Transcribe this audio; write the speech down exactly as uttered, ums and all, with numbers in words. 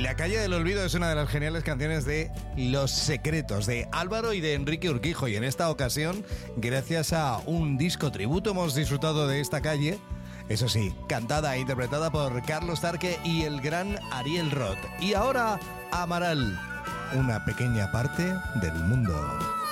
La calle del olvido es una de las geniales canciones de Los Secretos, de Álvaro y de Enrique Urquijo. Y en esta ocasión, gracias a un disco tributo, hemos disfrutado de esta calle. Eso sí, cantada e interpretada por Carlos Tarque y el gran Ariel Roth. Y ahora, Amaral, una pequeña parte del mundo.